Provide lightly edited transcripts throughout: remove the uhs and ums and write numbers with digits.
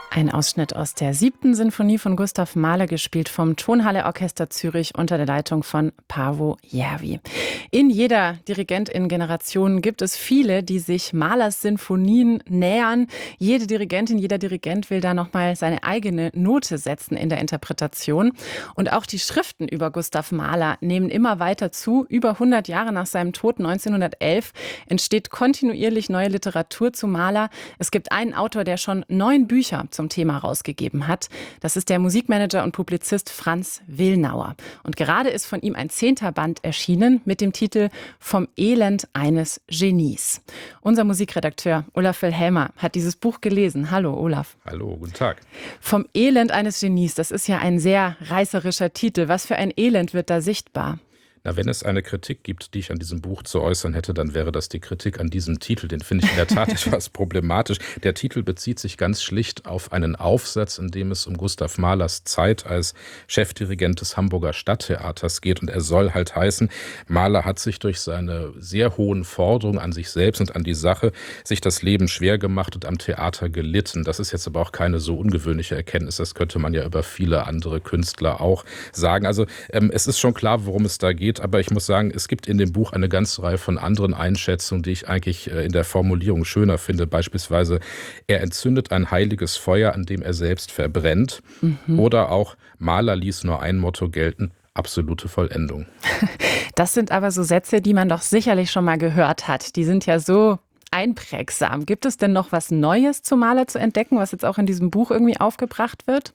Ein Ausschnitt aus der 7. Sinfonie von Gustav Mahler, gespielt vom Tonhalle Orchester Zürich unter der Leitung von Paavo Järvi. In jeder Dirigentin-Generation gibt es viele, die sich Mahlers Sinfonien nähern. Jede Dirigentin, jeder Dirigent will da nochmal seine eigene Note setzen in der Interpretation. Und auch die Schriften über Gustav Mahler nehmen immer weiter zu. Über 100 Jahre nach seinem Tod 1911 entsteht kontinuierlich neue Literatur zu Mahler. Es gibt einen Autor, der schon 9 Bücher zum Thema rausgegeben hat. Das ist der Musikmanager und Publizist Franz Wilnauer. Und gerade ist von ihm ein 10. Band erschienen mit dem Titel Vom Elend eines Genies. Unser Musikredakteur Olaf Wilhelmer hat dieses Buch gelesen. Hallo Olaf. Hallo, guten Tag. Vom Elend eines Genies, das ist ja ein sehr reißerischer Titel. Was für ein Elend wird da sichtbar? Na, wenn es eine Kritik gibt, die ich an diesem Buch zu äußern hätte, dann wäre das die Kritik an diesem Titel. Den finde ich in der Tat etwas problematisch. Der Titel bezieht sich ganz schlicht auf einen Aufsatz, in dem es um Gustav Mahlers Zeit als Chefdirigent des Hamburger Stadttheaters geht. Und er soll halt heißen, Mahler hat sich durch seine sehr hohen Forderungen an sich selbst und an die Sache sich das Leben schwer gemacht und am Theater gelitten. Das ist jetzt aber auch keine so ungewöhnliche Erkenntnis. Das könnte man ja über viele andere Künstler auch sagen. Also es ist schon klar, worum es da geht. Aber ich muss sagen, es gibt in dem Buch eine ganze Reihe von anderen Einschätzungen, die ich eigentlich in der Formulierung schöner finde. Beispielsweise, er entzündet ein heiliges Feuer, an dem er selbst verbrennt. Oder auch, Mahler ließ nur ein Motto gelten: absolute Vollendung. Das sind aber so Sätze, die man doch sicherlich schon mal gehört hat. Die sind ja so einprägsam. Gibt es denn noch was Neues zu Mahler zu entdecken, was jetzt auch in diesem Buch irgendwie aufgebracht wird?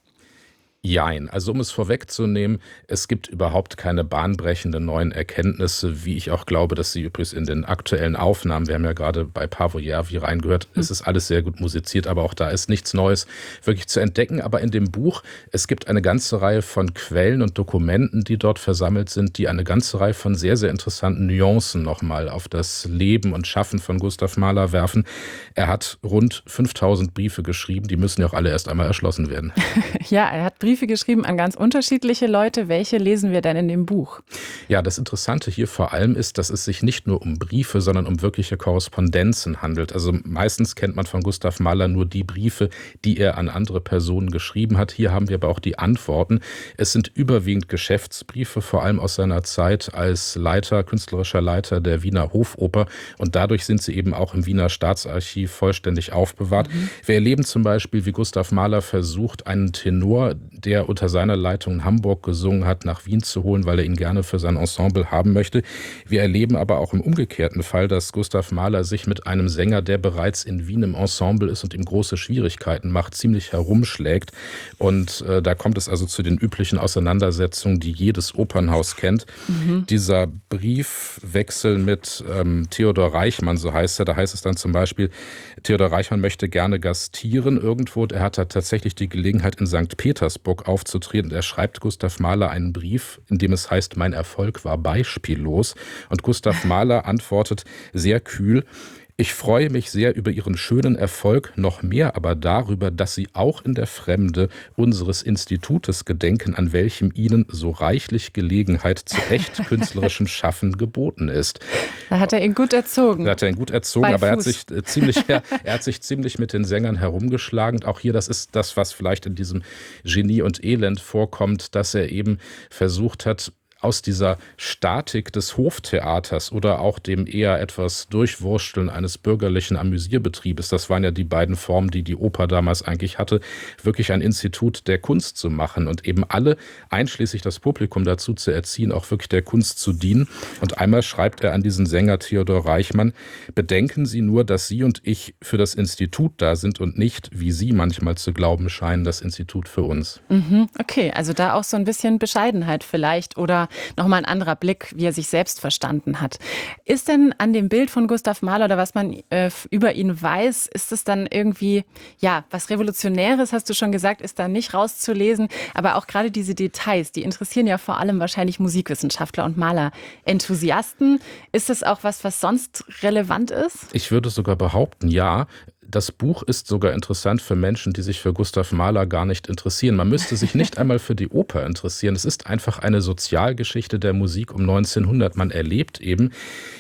Jein. Also um es vorwegzunehmen, es gibt überhaupt keine bahnbrechenden neuen Erkenntnisse, wie ich auch glaube, dass sie übrigens in den aktuellen Aufnahmen, wir haben ja gerade bei Paavo Järvi reingehört, es ist alles sehr gut musiziert, aber auch da ist nichts Neues wirklich zu entdecken. Aber in dem Buch, es gibt eine ganze Reihe von Quellen und Dokumenten, die dort versammelt sind, die eine ganze Reihe von sehr, sehr interessanten Nuancen nochmal auf das Leben und Schaffen von Gustav Mahler werfen. Er hat rund 5000 Briefe geschrieben, die müssen ja auch alle erst einmal erschlossen werden. Ja, er hat Briefe geschrieben an ganz unterschiedliche Leute. Welche lesen wir denn in dem Buch? Ja, das Interessante hier vor allem ist, dass es sich nicht nur um Briefe, sondern um wirkliche Korrespondenzen handelt. Also meistens kennt man von Gustav Mahler nur die Briefe, die er an andere Personen geschrieben hat. Hier haben wir aber auch die Antworten. Es sind überwiegend Geschäftsbriefe, vor allem aus seiner Zeit als künstlerischer Leiter der Wiener Hofoper. Und dadurch sind sie eben auch im Wiener Staatsarchiv vollständig aufbewahrt. Wir erleben zum Beispiel, wie Gustav Mahler versucht, einen Tenor, der unter seiner Leitung in Hamburg gesungen hat, nach Wien zu holen, weil er ihn gerne für sein Ensemble haben möchte. Wir erleben aber auch im umgekehrten Fall, dass Gustav Mahler sich mit einem Sänger, der bereits in Wien im Ensemble ist und ihm große Schwierigkeiten macht, ziemlich herumschlägt. Und da kommt es also zu den üblichen Auseinandersetzungen, die jedes Opernhaus kennt. Dieser Briefwechsel mit Theodor Reichmann, so heißt er, da heißt es dann zum Beispiel, Theodor Reichmann möchte gerne gastieren irgendwo. Er hat da tatsächlich die Gelegenheit, in St. Petersburg aufzutreten. Und er schreibt Gustav Mahler einen Brief, in dem es heißt, mein Erfolg war beispiellos. Und Gustav Mahler antwortet sehr kühl: Ich freue mich sehr über Ihren schönen Erfolg, noch mehr aber darüber, dass Sie auch in der Fremde unseres Institutes gedenken, an welchem Ihnen so reichlich Gelegenheit zu echt künstlerischem Schaffen geboten ist. Da hat er ihn gut erzogen. Da hat er ihn gut erzogen, aber er hat sich ziemlich mit den Sängern herumgeschlagen. Und auch hier, das ist das, was vielleicht in diesem Genie und Elend vorkommt, dass er eben versucht hat, aus dieser Statik des Hoftheaters oder auch dem eher etwas Durchwursteln eines bürgerlichen Amüsierbetriebes, das waren ja die beiden Formen, die die Oper damals eigentlich hatte, wirklich ein Institut der Kunst zu machen und eben alle, einschließlich das Publikum, dazu zu erziehen, auch wirklich der Kunst zu dienen. Und einmal schreibt er an diesen Sänger Theodor Reichmann: Bedenken Sie nur, dass Sie und ich für das Institut da sind und nicht, wie Sie manchmal zu glauben scheinen, das Institut für uns. Okay, also da auch so ein bisschen Bescheidenheit vielleicht oder nochmal ein anderer Blick, wie er sich selbst verstanden hat. Ist denn an dem Bild von Gustav Mahler oder was man über ihn weiß, ist es dann irgendwie, ja, was Revolutionäres, hast du schon gesagt, ist da nicht rauszulesen, aber auch gerade diese Details, die interessieren ja vor allem wahrscheinlich Musikwissenschaftler und Maler-Enthusiasten. Ist das auch was sonst relevant ist? Ich würde sogar behaupten, ja. Das Buch ist sogar interessant für Menschen, die sich für Gustav Mahler gar nicht interessieren. Man müsste sich nicht einmal für die Oper interessieren. Es ist einfach eine Sozialgeschichte der Musik um 1900. Man erlebt eben,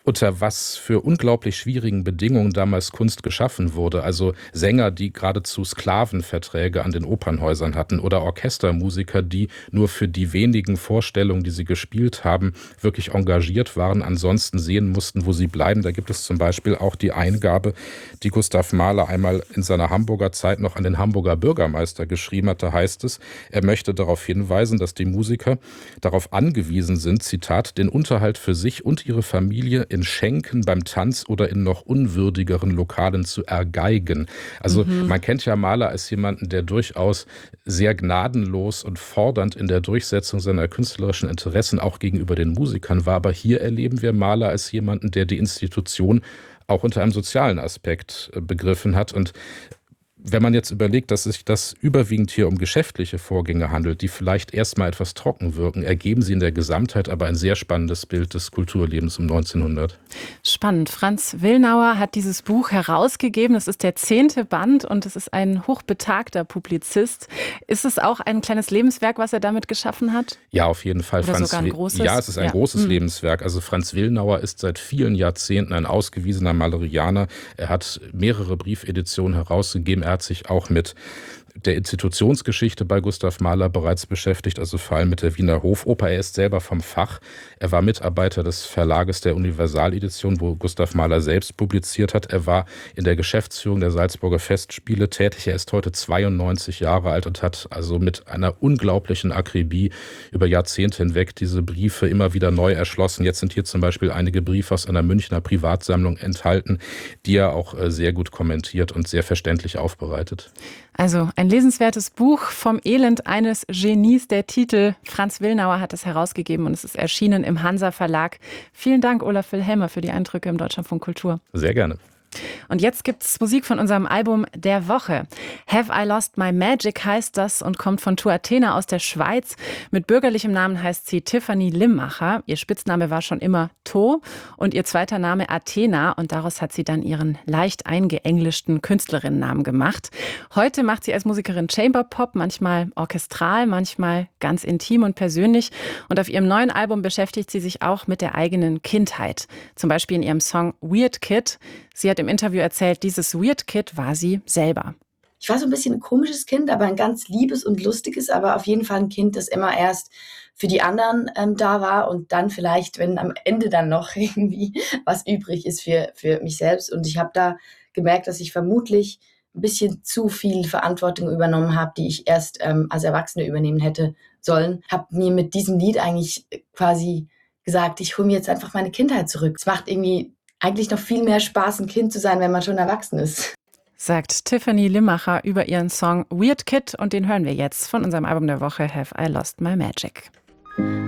unter was für unglaublich schwierigen Bedingungen damals Kunst geschaffen wurde. Also Sänger, die geradezu Sklavenverträge an den Opernhäusern hatten oder Orchestermusiker, die nur für die wenigen Vorstellungen, die sie gespielt haben, wirklich engagiert waren, ansonsten sehen mussten, wo sie bleiben. Da gibt es zum Beispiel auch die Eingabe, die Gustav Mahler einmal in seiner Hamburger Zeit noch an den Hamburger Bürgermeister geschrieben hat. Da heißt es, er möchte darauf hinweisen, dass die Musiker darauf angewiesen sind, Zitat, den Unterhalt für sich und ihre Familie in Schenken, beim Tanz oder in noch unwürdigeren Lokalen zu ergeigen. Also man kennt ja Mahler als jemanden, der durchaus sehr gnadenlos und fordernd in der Durchsetzung seiner künstlerischen Interessen auch gegenüber den Musikern war. Aber hier erleben wir Mahler als jemanden, der die Institution auch unter einem sozialen Aspekt begriffen hat. Und wenn man jetzt überlegt, dass sich das überwiegend hier um geschäftliche Vorgänge handelt, die vielleicht erstmal etwas trocken wirken, ergeben sie in der Gesamtheit aber ein sehr spannendes Bild des Kulturlebens um 1900. Spannend. Franz Willnauer hat dieses Buch herausgegeben. Es ist der 10. Band und es ist ein hochbetagter Publizist. Ist es auch ein kleines Lebenswerk, was er damit geschaffen hat? Ja, auf jeden Fall. Oder sogar ein großes? Ja, es ist ein großes Lebenswerk. Also Franz Willnauer ist seit vielen Jahrzehnten ein ausgewiesener Malerianer. Er hat mehrere Briefeditionen herausgegeben. Er hat sich auch mit der Institutionsgeschichte bei Gustav Mahler bereits beschäftigt, also vor allem mit der Wiener Hofoper. Er ist selber vom Fach. Er war Mitarbeiter des Verlages der Universaledition, wo Gustav Mahler selbst publiziert hat. Er war in der Geschäftsführung der Salzburger Festspiele tätig. Er ist heute 92 Jahre alt und hat also mit einer unglaublichen Akribie über Jahrzehnte hinweg diese Briefe immer wieder neu erschlossen. Jetzt sind hier zum Beispiel einige Briefe aus einer Münchner Privatsammlung enthalten, die er auch sehr gut kommentiert und sehr verständlich aufbereitet. Also ein lesenswertes Buch vom Elend eines Genies. Der Titel, Franz Willnauer hat es herausgegeben und es ist erschienen im Hansa Verlag. Vielen Dank, Olaf Wilhelmer, für die Eindrücke im Deutschlandfunk Kultur. Sehr gerne. Und jetzt gibt's Musik von unserem Album der Woche. Have I Lost My Magic heißt das und kommt von Tour Athena aus der Schweiz. Mit bürgerlichem Namen heißt sie Tiffany Limmacher. Ihr Spitzname war schon immer To und ihr zweiter Name Athena. Und daraus hat sie dann ihren leicht eingeenglischten Künstlerinnennamen gemacht. Heute macht sie als Musikerin Chamberpop, manchmal orchestral, manchmal ganz intim und persönlich. Und auf ihrem neuen Album beschäftigt sie sich auch mit der eigenen Kindheit. Zum Beispiel in ihrem Song Weird Kid. Sie hat im Interview erzählt, dieses Weird Kid war sie selber. Ich war so ein bisschen ein komisches Kind, aber ein ganz liebes und lustiges, aber auf jeden Fall ein Kind, das immer erst für die anderen da war und dann vielleicht, wenn am Ende dann noch irgendwie was übrig ist für mich selbst. Und ich habe da gemerkt, dass ich vermutlich ein bisschen zu viel Verantwortung übernommen habe, die ich erst als Erwachsene übernehmen hätte sollen. Habe mir mit diesem Lied eigentlich quasi gesagt, ich hole mir jetzt einfach meine Kindheit zurück. Es macht irgendwie eigentlich noch viel mehr Spaß, ein Kind zu sein, wenn man schon erwachsen ist. Sagt Tiffany Limmacher über ihren Song Weird Kid und den hören wir jetzt von unserem Album der Woche Have I Lost My Magic.